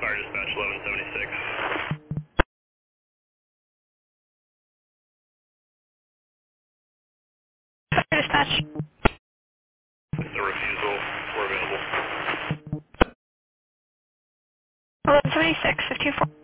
Fire Dispatch 1176. Dispatch. It's a refusal. We're available. 1176, 15-4.